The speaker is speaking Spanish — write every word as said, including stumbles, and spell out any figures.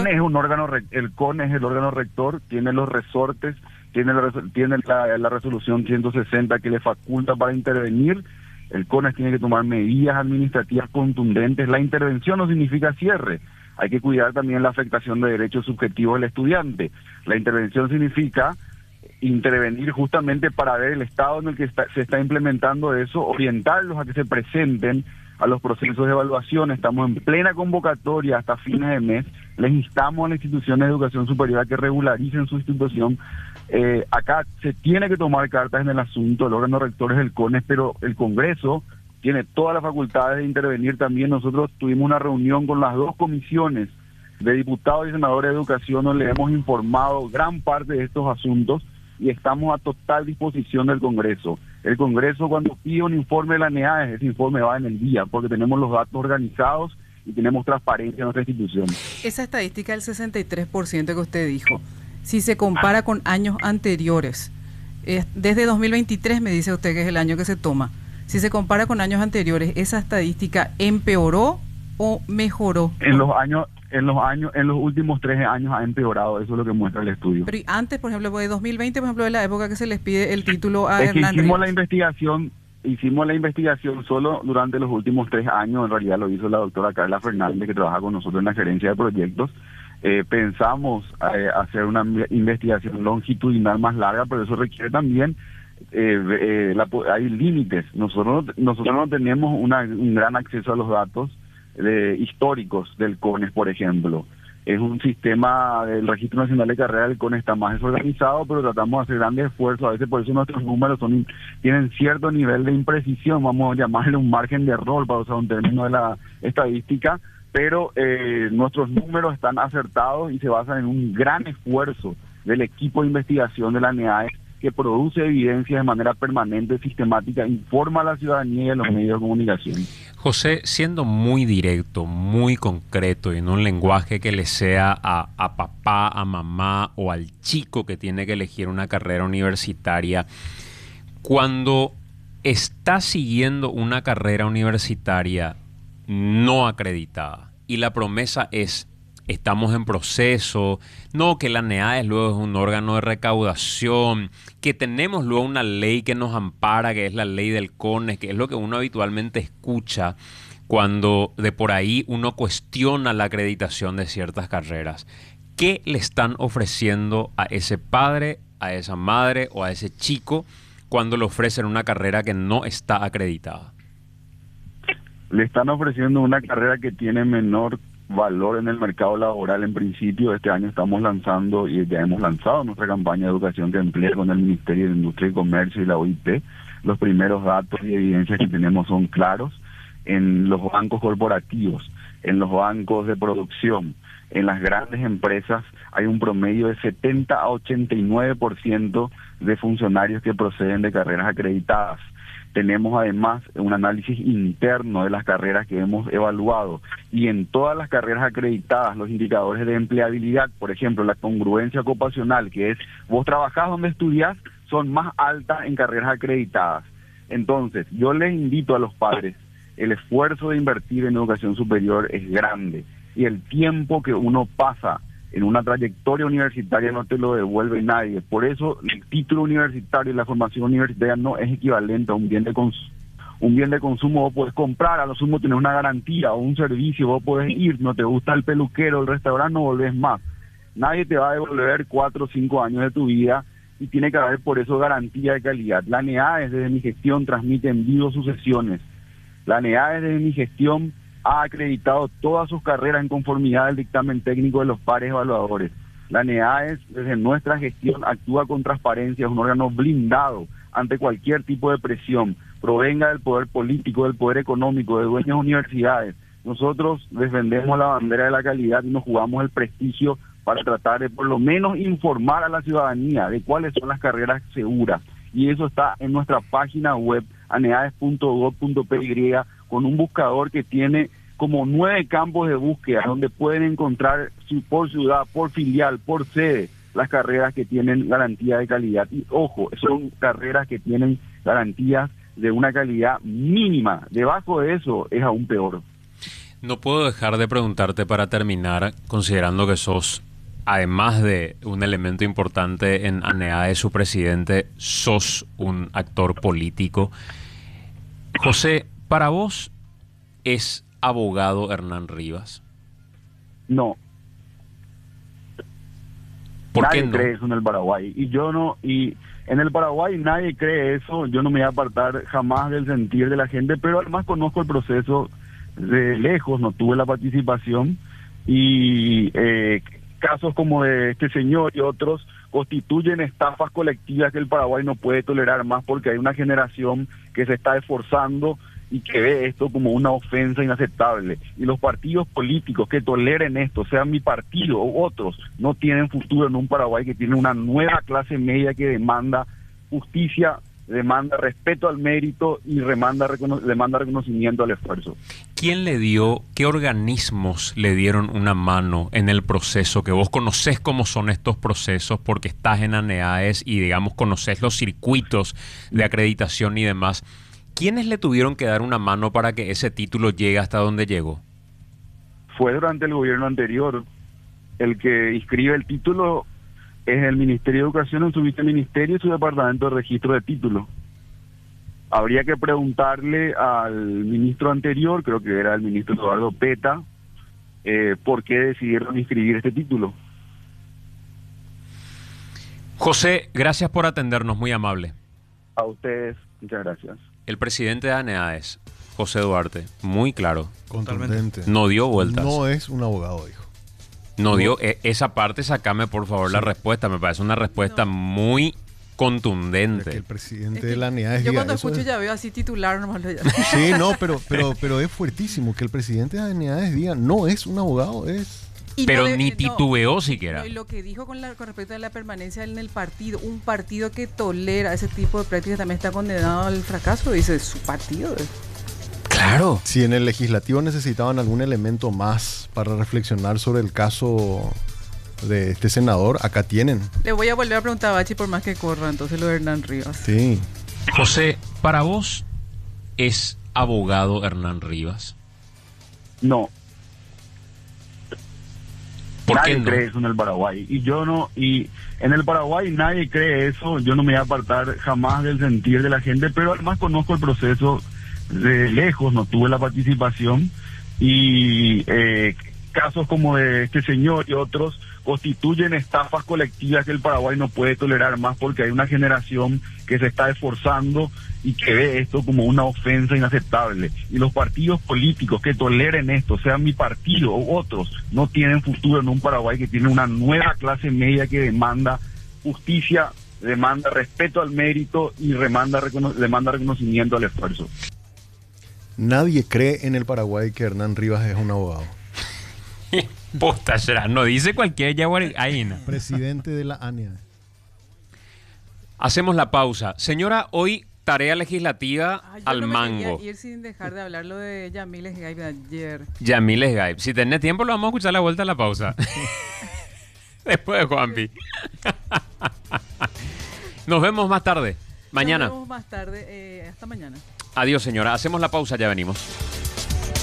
CONE es un órgano, el CONE es el órgano rector, tiene los resortes, tiene la, tiene la, la resolución ciento sesenta que le faculta para intervenir. El CONE tiene que tomar medidas administrativas contundentes. La intervención no significa cierre. Hay que cuidar también la afectación de derechos subjetivos del estudiante. La intervención significa intervenir justamente para ver el estado en el que está, se está implementando eso, orientarlos a que se presenten a los procesos de evaluación. Estamos en plena convocatoria hasta fines de mes. Les instamos a las instituciones de educación superior a que regularicen su institución. Eh, acá se tiene que tomar cartas en el asunto, el órgano rector es el CONES, pero el Congreso tiene todas las facultades de intervenir también. Nosotros tuvimos una reunión con las dos comisiones de diputados y senadores de educación, donde le hemos informado gran parte de estos asuntos y estamos a total disposición del Congreso. El Congreso, cuando pide un informe de la NEAES, ese informe va en el día, porque tenemos los datos organizados y tenemos transparencia en nuestra institución. Esa estadística del sesenta y tres por ciento que usted dijo, si se compara con años anteriores, eh, desde dos mil veintitrés me dice usted que es el año que se toma, si se compara con años anteriores, ¿esa estadística empeoró o mejoró? En los años, en los años, en los últimos tres años ha empeorado, eso es lo que muestra el estudio. Pero antes, por ejemplo, de dos mil veinte, por ejemplo, de la época que se les pide el título a es que Hernán hicimos Rivas. la investigación, hicimos la investigación solo durante los últimos tres años, en realidad lo hizo la doctora Carla Fernández, que trabaja con nosotros en la gerencia de proyectos. Eh, pensamos eh, hacer una investigación longitudinal más larga, pero eso requiere también, eh, eh, la, hay límites. Nosotros, nosotros no tenemos una, un gran acceso a los datos de, históricos del CONES, por ejemplo. Es un sistema del Registro Nacional de Carrera del CONES, está más desorganizado, pero tratamos de hacer grandes esfuerzos. A veces por eso nuestros números son tienen cierto nivel de imprecisión, vamos a llamarle un margen de error para usar un término de la estadística, pero eh, nuestros números están acertados y se basan en un gran esfuerzo del equipo de investigación de la NEAES, que produce evidencia de manera permanente, sistemática, informa a la ciudadanía y a los medios de comunicación. José, siendo muy directo, muy concreto y en un lenguaje que le sea a, a papá, a mamá o al chico que tiene que elegir una carrera universitaria, cuando está siguiendo una carrera universitaria no acreditada y la promesa es: estamos en proceso, no, que la NEAES luego es un órgano de recaudación, que tenemos luego una ley que nos ampara, que es la ley del CONES, que es lo que uno habitualmente escucha cuando de por ahí uno cuestiona la acreditación de ciertas carreras. ¿Qué le están ofreciendo a ese padre, a esa madre o a ese chico cuando le ofrecen una carrera que no está acreditada? Le están ofreciendo una carrera que tiene menor valor en el mercado laboral. En principio, este año estamos lanzando y ya hemos lanzado nuestra campaña de educación de empleo con el Ministerio de Industria y Comercio y la O I T. Los primeros datos y evidencias que tenemos son claros. En los bancos corporativos, en los bancos de producción, en las grandes empresas hay un promedio de setenta a ochenta y nueve por ciento de funcionarios que proceden de carreras acreditadas. Tenemos además un análisis interno de las carreras que hemos evaluado y en todas las carreras acreditadas los indicadores de empleabilidad, por ejemplo la congruencia ocupacional, que es vos trabajás donde estudiás, son más altas en carreras acreditadas. Entonces yo les invito a los padres, el esfuerzo de invertir en educación superior es grande y el tiempo que uno pasa en una trayectoria universitaria no te lo devuelve nadie. Por eso el título universitario y la formación universitaria no es equivalente a un bien de consumo. Un bien de consumo vos podés comprar, a lo sumo tenés una garantía o un servicio, vos podés ir, no te gusta el peluquero, el restaurante, no volvés más. Nadie te va a devolver cuatro o cinco años de tu vida y tiene que haber por eso garantía de calidad. La NEAES desde mi gestión transmite en vivo sus sesiones. La NEAES desde mi gestión ha acreditado todas sus carreras en conformidad al dictamen técnico de los pares evaluadores. La NEAES, desde nuestra gestión, actúa con transparencia, es un órgano blindado ante cualquier tipo de presión, provenga del poder político, del poder económico, de dueñas universidades. Nosotros defendemos la bandera de la calidad y nos jugamos el prestigio para tratar de por lo menos informar a la ciudadanía de cuáles son las carreras seguras. Y eso está en nuestra página web, aneaes punto gob punto p y, con un buscador que tiene como nueve campos de búsqueda donde pueden encontrar por ciudad, por filial, por sede, las carreras que tienen garantía de calidad. Y ojo, son carreras que tienen garantías de una calidad mínima. Debajo de eso es aún peor. No puedo dejar de preguntarte para terminar, considerando que sos, además de un elemento importante en ANEADES, su presidente, sos un actor político. José, ¿para vos es abogado Hernán Rivas? No. ¿Por nadie qué no? cree eso en el Paraguay. Y yo no, y en el Paraguay nadie cree eso. Yo no me voy a apartar jamás del sentir de la gente, pero además conozco el proceso de lejos, no tuve la participación. Y eh, casos como de este señor y otros constituyen estafas colectivas que el Paraguay no puede tolerar más, porque hay una generación que se está esforzando y que ve esto como una ofensa inaceptable. Y los partidos políticos que toleren esto, sean mi partido u otros, no tienen futuro en un Paraguay que tiene una nueva clase media que demanda justicia, demanda respeto al mérito y demanda, recono demanda reconocimiento al esfuerzo. ¿Quién le dio, qué organismos le dieron una mano en el proceso? Que vos conocés cómo son estos procesos porque estás en ANEADES y, digamos, conocés los circuitos de acreditación y demás. ¿Quiénes le tuvieron que dar una mano para que ese título llegue hasta donde llegó? Fue durante el gobierno anterior. El que inscribe el título es el Ministerio de Educación en su viceministerio y su departamento de registro de títulos. Habría que preguntarle al ministro anterior, creo que era el ministro Eduardo Peta, eh, por qué decidieron inscribir este título. José, gracias por atendernos, muy amable. A ustedes, muchas gracias. El presidente de ANEADES, José Duarte, muy claro. Contundente. No dio vueltas. No es un abogado, dijo. No dio e esa parte, sacame por favor sí. la respuesta. Me parece una respuesta no. muy contundente. Que el presidente es que de la ANEADES yo diga cuando eso escucho es... ya veo así titular nomás lo Sí, no, pero, pero, pero es fuertísimo que el presidente de la ANEADES diga no es un abogado, es... Y pero no de, ni no, titubeó siquiera. No, y lo que dijo con, la, con respecto a la permanencia en el partido, un partido que tolera ese tipo de prácticas también está condenado al fracaso, dice su partido. Claro. Si en el legislativo necesitaban algún elemento más para reflexionar sobre el caso de este senador, acá tienen. Le voy a volver a preguntar a Bachi por más que corra, entonces lo de Hernán Rivas. Sí. José, ¿para vos es abogado Hernán Rivas? No. ¿Por nadie qué no? cree eso en el Paraguay. Y yo no, y en el Paraguay nadie cree eso. Yo no me voy a apartar jamás del sentir de la gente, pero además conozco el proceso de lejos, no tuve la participación. Y eh, casos como de este señor y otros constituyen estafas colectivas que el Paraguay no puede tolerar más, porque hay una generación que se está esforzando y que ve esto como una ofensa inaceptable. Y los partidos políticos que toleren esto, sean mi partido u otros, no tienen futuro en un Paraguay que tiene una nueva clase media que demanda justicia, demanda respeto al mérito y demanda, recono demanda reconocimiento al esfuerzo. Nadie cree en el Paraguay que Hernán Rivas es un abogado. Posta será, no dice cualquier yaguaraína. Presidente de la ANEADES. Hacemos la pausa. Señora, hoy tarea legislativa Ay, al no mango. Ir sin dejar de hablar lo de Yamiles Gaib de ayer. Yamiles Gaib. Si tenés tiempo, lo vamos a escuchar a la vuelta a la pausa. Después de Juanpi. Nos vemos más tarde. Mañana. Nos vemos más tarde. Eh, hasta mañana. Adiós, señora. Hacemos la pausa, ya venimos.